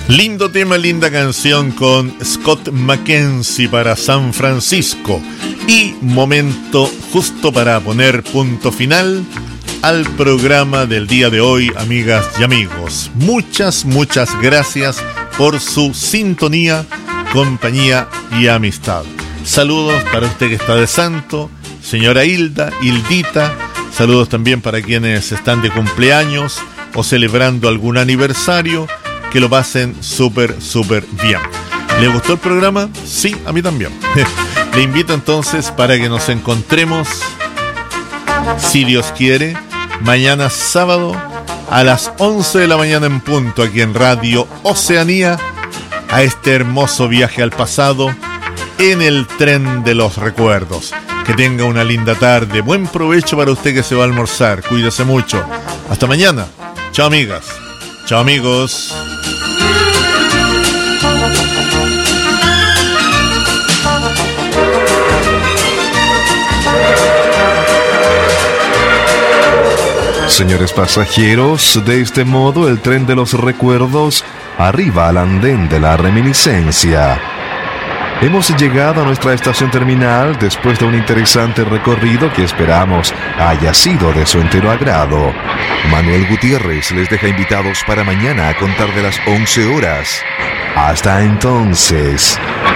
Lindo tema, linda canción con Scott McKenzie para San Francisco. Y momento justo para poner punto final al programa del día de hoy, amigas y amigos. Muchas gracias por su sintonía, compañía y amistad. Saludos para usted que está de santo, señora Hilda, Hildita. Saludos también para quienes están de cumpleaños o celebrando algún aniversario. Que lo pasen súper bien. ¿Le gustó el programa? Sí, a mí también. Le invito entonces para que nos encontremos, si Dios quiere, mañana sábado a las 11 de la mañana en punto, aquí en Radio Oceanía, a este hermoso viaje al pasado en el tren de los recuerdos. Que tenga una linda tarde. Buen provecho para usted que se va a almorzar. Cuídese mucho. Hasta mañana. Chao, amigas. Chao, amigos. Señores pasajeros, de este modo el tren de los recuerdos arriba al andén de la reminiscencia. Hemos llegado a nuestra estación terminal después de un interesante recorrido que esperamos haya sido de su entero agrado. Manuel Gutiérrez les deja invitados para mañana a contar de las 11 horas. Hasta entonces.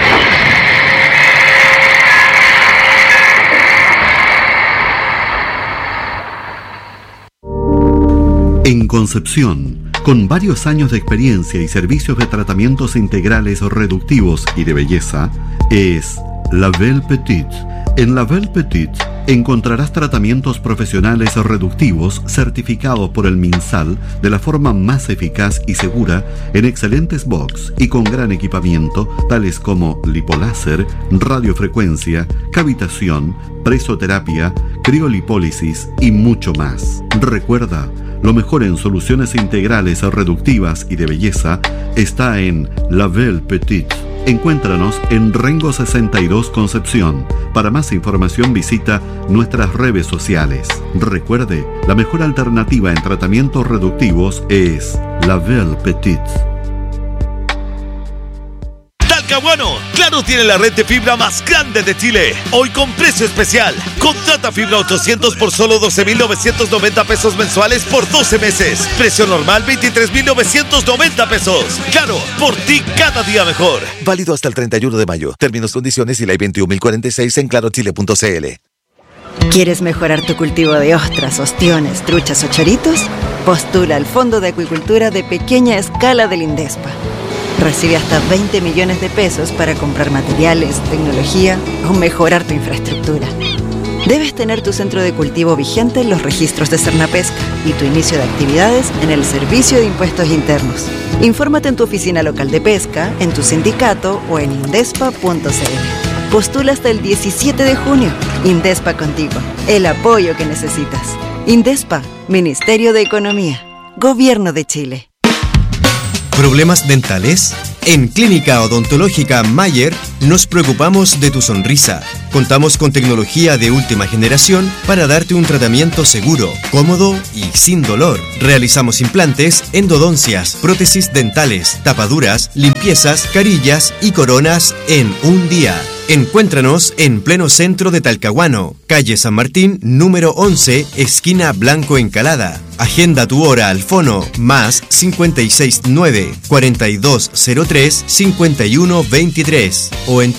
En Concepción, con varios años de experiencia y servicios de tratamientos integrales reductivos y de belleza, es La Belle Petite. En La Belle Petite encontrarás tratamientos profesionales reductivos certificados por el MinSal de la forma más eficaz y segura, en excelentes box y con gran equipamiento, tales como lipoláser, radiofrecuencia, cavitación, presoterapia, criolipólisis y mucho más. Recuerda, lo mejor en soluciones integrales reductivas y de belleza está en La Belle Petite. Encuéntranos en Rengo 62 Concepción. Para más información visita nuestras redes sociales. Recuerde, la mejor alternativa en tratamientos reductivos es La Belle Petite. Talcahuano, Claro tiene la red de fibra más grande de Chile. Hoy con precio especial. Contrata fibra 800 por solo 12.990 pesos mensuales por 12 meses. Precio normal 23.990 pesos. Claro, por ti cada día mejor. Válido hasta el 31 de mayo. Términos, condiciones y ley 21.046 en clarochile.cl. ¿Quieres mejorar tu cultivo de ostras, ostiones, truchas o choritos? Postula al Fondo de Acuicultura de Pequeña Escala del INDESPA. Recibe hasta 20 millones de pesos para comprar materiales, tecnología o mejorar tu infraestructura. Debes tener tu centro de cultivo vigente en los registros de Cernapesca y tu inicio de actividades en el Servicio de Impuestos Internos. Infórmate en tu oficina local de pesca, en tu sindicato o en indespa.cl. Postula hasta el 17 de junio. Indespa contigo. El apoyo que necesitas. Indespa, Ministerio de Economía. Gobierno de Chile. ¿Problemas dentales? En Clínica Odontológica Mayer nos preocupamos de tu sonrisa. Contamos con tecnología de última generación para darte un tratamiento seguro, cómodo y sin dolor. Realizamos implantes, endodoncias, prótesis dentales, tapaduras, limpiezas, carillas y coronas en un día. Encuéntranos en pleno centro de Talcahuano, calle San Martín, número 11, esquina Blanco Encalada. Agenda tu hora al fono más 569-4203-5123 o en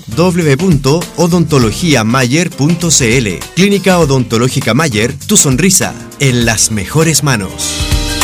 www.odontologiamayer.cl. Clínica Odontológica Mayer, tu sonrisa en las mejores manos.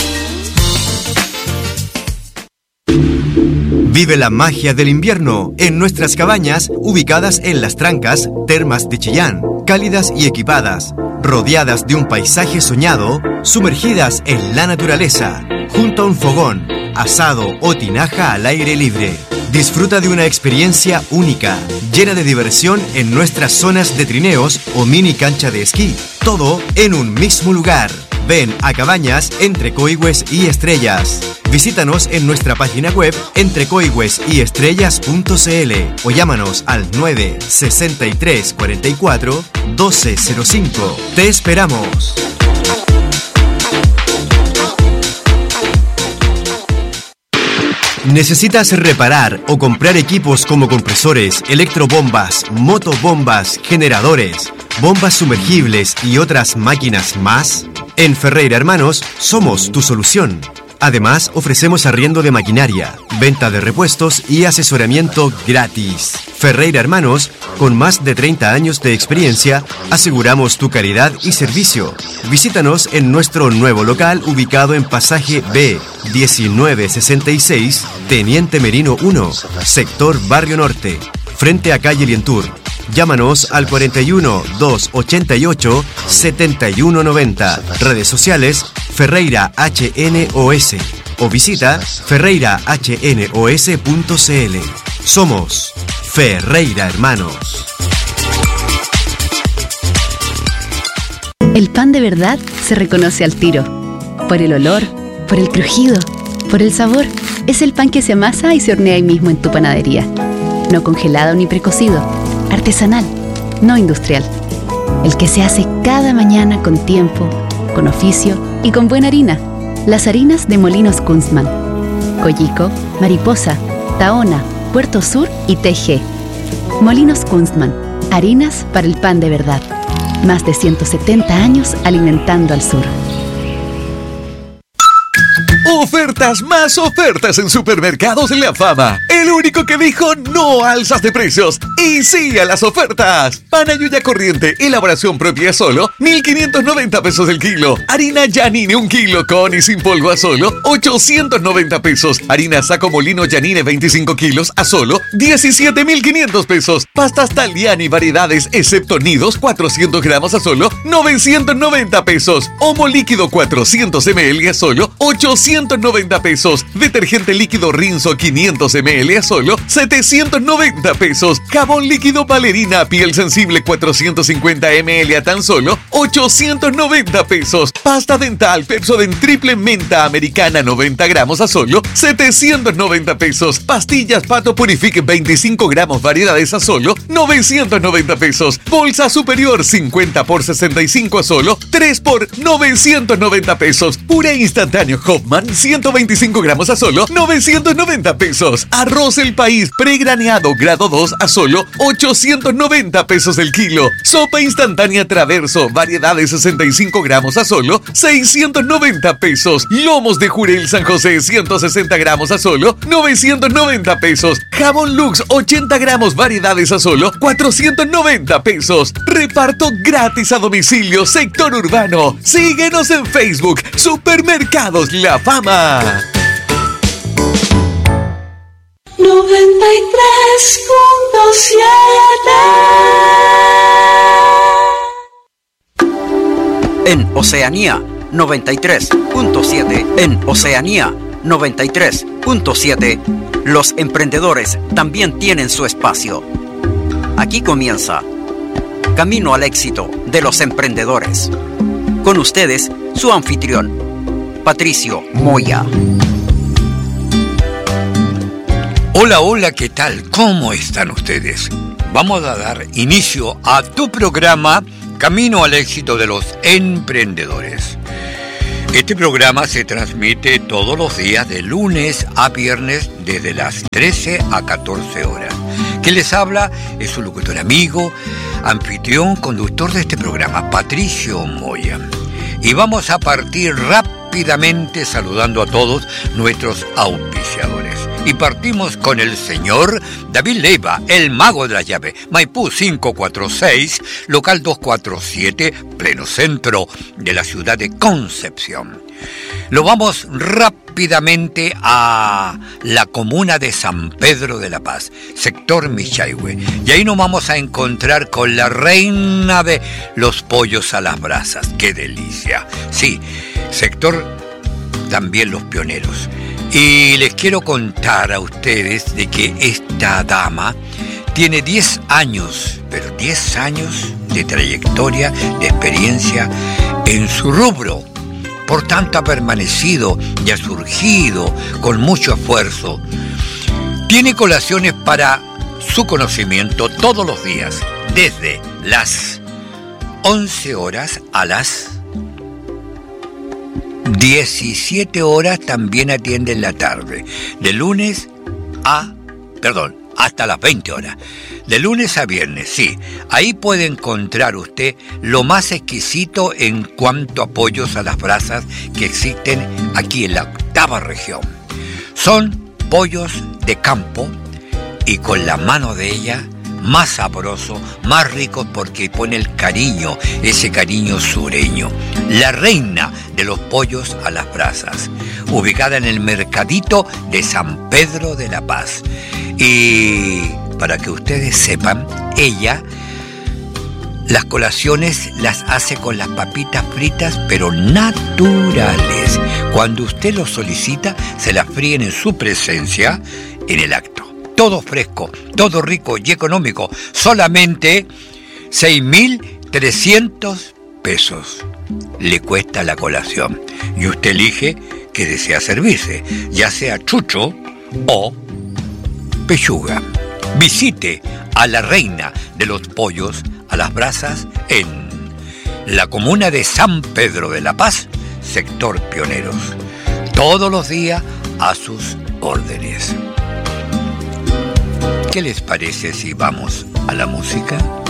Vive la magia del invierno en nuestras cabañas ubicadas en Las Trancas, Termas de Chillán, cálidas y equipadas, rodeadas de un paisaje soñado, sumergidas en la naturaleza, junto a un fogón, asado o tinaja al aire libre. Disfruta de una experiencia única, llena de diversión en nuestras zonas de trineos o mini cancha de esquí, todo en un mismo lugar. Ven a Cabañas Entre Coigües y Estrellas. Visítanos en nuestra página web entrecoigüesestrellas.cl o llámanos al 963 44 1205. ¡Te esperamos! ¿Necesitas reparar o comprar equipos como compresores, electrobombas, motobombas, generadores, bombas sumergibles y otras máquinas más? En Ferreira Hermanos somos tu solución. Además, ofrecemos arriendo de maquinaria, venta de repuestos y asesoramiento gratis. Ferreira Hermanos, con más de 30 años de experiencia, aseguramos tu calidad y servicio. Visítanos en nuestro nuevo local ubicado en Pasaje B, 1966, Teniente Merino 1, sector Barrio Norte, frente a calle Lientur. Llámanos al 41 288 7190. Redes sociales Ferreira HNOS o visita ferreirahnos.cl. Somos Ferreira Hermanos. El pan de verdad se reconoce al tiro. Por el olor, por el crujido, por el sabor. Es el pan que se amasa y se hornea ahí mismo en tu panadería. No congelado ni precocido. Artesanal, no industrial. El que se hace cada mañana con tiempo, con oficio y con buena harina. Las harinas de Molinos Kunstmann. Collico, Mariposa, Tahona, Puerto Sur y TG. Molinos Kunstmann. Harinas para el pan de verdad. Más de 170 años alimentando al sur. Ofertas más ofertas en Supermercados La Fama. El único que dijo no a alzas de precios y sí a las ofertas. Pan Ayuya corriente, elaboración propia, solo 1.590 pesos el kilo. Harina Yanine 1 kilo con y sin polvo a solo 890 pesos. Harina Saco Molino Yanine 25 kilos a solo 17.500 pesos. Pastas Taliani variedades excepto nidos 400 gramos a solo 990 pesos. Omo líquido 400 ml a solo 890 pesos. Detergente líquido Rinzo 500 ml a solo 790 pesos. Jabón líquido Valerina piel sensible 450 ml a tan solo 890 pesos. Pasta dental Pepsodent triple menta americana 90 gramos a solo 790 pesos. Pastillas Pato Purifique 25 gramos variedades a solo 990 pesos. Bolsa superior 50 por 65 a solo 3 por 990 pesos. Puré instantáneo Hoffman 125 gramos a solo 990 pesos. Arroz El País pregraneado grado 2 a solo 890 pesos el kilo. Sopa instantánea Traverso variedades 65 gramos a solo 690 pesos. Lomos de Jurel San José 160 gramos a solo 990 pesos. Jabón Lux 80 gramos variedades a solo 490 pesos. Reparto gratis a domicilio sector urbano. Síguenos en Facebook Supermercados La Fama. 93.7. En Oceanía 93.7. En Oceanía 93.7. Los emprendedores también tienen su espacio. Aquí comienza Camino al éxito de los emprendedores. Con ustedes, su anfitrión, Patricio Moya. Hola, hola, ¿qué tal? ¿Cómo están ustedes? Vamos a dar inicio a tu programa Camino al éxito de los emprendedores. Este programa se transmite todos los días de lunes a viernes desde las 13 a 14 horas. Quien les habla es su locutor amigo, anfitrión, conductor de este programa, Patricio Moya. Y vamos a partir rápidamente saludando a todos nuestros auspiciadores. Y partimos con el señor David Leiva, el mago de la llave. Maipú 546, local 247, pleno centro de la ciudad de Concepción. Lo vamos rápidamente a la comuna de San Pedro de la Paz, sector Michaihue. Y ahí nos vamos a encontrar con la reina de los pollos a las brasas. ¡Qué delicia! Sí, sector también Los Pioneros. Y les quiero contar a ustedes de que esta dama tiene 10 años, pero 10 años de trayectoria, de experiencia en su rubro. Por tanto, ha permanecido y ha surgido con mucho esfuerzo. Tiene colaciones para su conocimiento todos los días, desde las 11 horas a las 17 horas también atiende en la tarde. Hasta las 20 horas. De lunes a viernes, sí. Ahí puede encontrar usted lo más exquisito en cuanto a pollos a las brasas que existen aquí en la 8ª región. Son pollos de campo y con la mano de ella más sabroso, más rico porque pone el cariño, ese cariño sureño. La reina de los pollos a las brasas, ubicada en el mercadito de San Pedro de la Paz. Y para que ustedes sepan, ella las colaciones las hace con las papitas fritas, pero naturales. Cuando usted los solicita, se las fríen en su presencia en el acto. Todo fresco, todo rico y económico. Solamente 6.300 pesos le cuesta la colación. Y usted elige qué desea servirse, ya sea chucho o pechuga. Visite a la reina de los pollos a las brasas en la comuna de San Pedro de la Paz, sector Pioneros. Todos los días a sus órdenes. ¿Qué les parece si vamos a la música?